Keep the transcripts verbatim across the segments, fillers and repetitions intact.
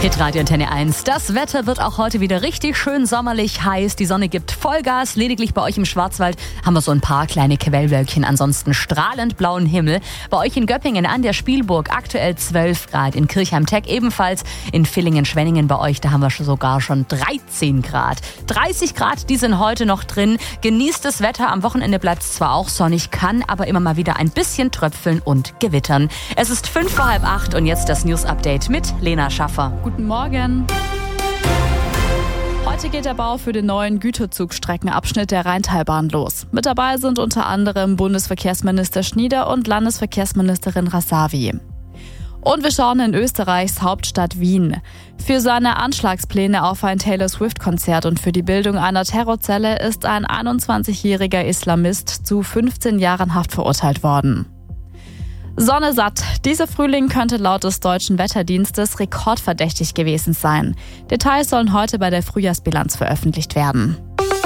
Hitradio Antenne eins. Das Wetter wird auch heute wieder richtig schön sommerlich heiß. Die Sonne gibt Vollgas. Lediglich bei euch im Schwarzwald haben wir so ein paar kleine Quellwölkchen. Ansonsten strahlend blauen Himmel. Bei euch in Göppingen an der Spielburg aktuell zwölf Grad. In Kirchheim-Teck ebenfalls. In Villingen-Schwenningen bei euch, da haben wir sogar schon dreizehn Grad. dreißig Grad, die sind heute noch drin. Genießt das Wetter. Am Wochenende bleibt es zwar auch sonnig, kann aber immer mal wieder ein bisschen tröpfeln und gewittern. Es ist fünf vor halb acht und jetzt das News-Update mit Lena Schaffer. Guten Morgen. Heute geht der Bau für den neuen Güterzugstreckenabschnitt der Rheintalbahn los. Mit dabei sind unter anderem Bundesverkehrsminister Schnieder und Landesverkehrsministerin Rasavi. Und wir schauen in Österreichs Hauptstadt Wien. Für seine Anschlagspläne auf ein Taylor Swift-Konzert und für die Bildung einer Terrorzelle ist ein einundzwanzigjähriger Islamist zu fünfzehn Jahren Haft verurteilt worden. Sonne satt. Dieser Frühling könnte laut des deutschen Wetterdienstes rekordverdächtig gewesen sein. Details sollen heute bei der Frühjahrsbilanz veröffentlicht werden.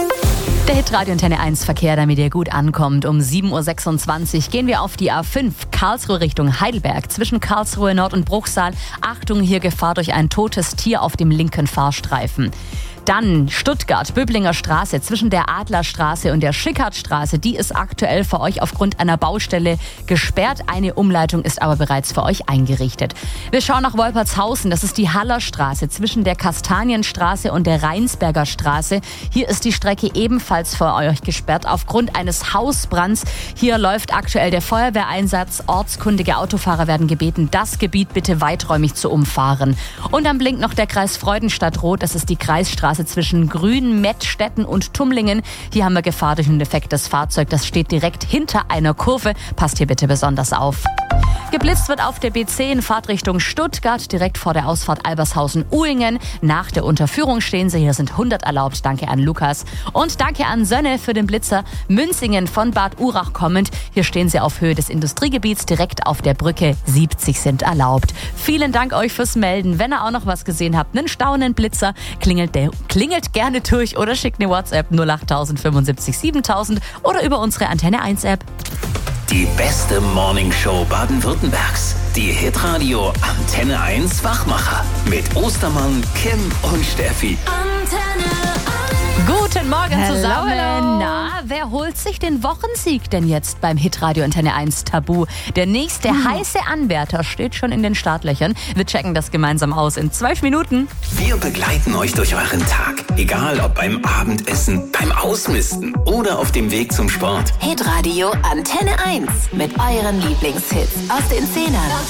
Der Hitradio Antenne eins Verkehr, damit ihr gut ankommt. Um sieben Uhr sechsundzwanzig gehen wir auf die A fünf, Karlsruhe Richtung Heidelberg. Zwischen Karlsruhe Nord und Bruchsal. Achtung, hier Gefahr durch ein totes Tier auf dem linken Fahrstreifen. Dann Stuttgart, Böblinger Straße zwischen der Adlerstraße und der Schickardtstraße. Die ist aktuell für euch aufgrund einer Baustelle gesperrt. Eine Umleitung ist aber bereits für euch eingerichtet. Wir schauen nach Wolpertshausen. Das ist die Hallerstraße zwischen der Kastanienstraße und der Rheinsberger Straße. Hier ist die Strecke ebenfalls für euch gesperrt aufgrund eines Hausbrands. Hier läuft aktuell der Feuerwehreinsatz. Ortskundige Autofahrer werden gebeten, das Gebiet bitte weiträumig zu umfahren. Und dann blinkt noch der Kreis Freudenstadt-Rot. Das ist die Kreisstraße zwischen Grün, Mettstetten und Tumlingen. Hier haben wir Gefahr durch ein defektes Fahrzeug. Das steht direkt hinter einer Kurve. Passt hier bitte besonders auf. Geblitzt wird auf der B zehn, Fahrtrichtung Stuttgart, direkt vor der Ausfahrt Albershausen-Uhingen. Nach der Unterführung stehen sie. Hier sind hundert erlaubt. Danke an Lukas. Und danke an Sönne für den Blitzer. Münzingen von Bad Urach kommend. Hier stehen sie auf Höhe des Industriegebiets, direkt auf der Brücke. siebzig sind erlaubt. Vielen Dank euch fürs Melden. Wenn ihr auch noch was gesehen habt, einen staunenden Blitzer, klingelt, der, klingelt gerne durch oder schickt eine WhatsApp null acht fünfundsiebzig siebentausend oder über unsere Antenne eins App. Die beste Morningshow Baden-Württembergs. Die Hitradio Antenne eins Wachmacher. Mit Ostermann, Kim und Steffi. Antenne eins. Guten Morgen hello, zusammen. Hello. Na, wer holt sich den Wochensieg denn jetzt beim Hitradio Antenne eins Tabu? Der nächste hm. heiße Anwärter steht schon in den Startlöchern. Wir checken das gemeinsam aus in zwölf Minuten. Wir begleiten euch durch euren Tag. Egal ob beim Abendessen, beim Ausmisten oder auf dem Weg zum Sport. Hitradio Antenne eins mit euren Lieblingshits aus den Zehnern.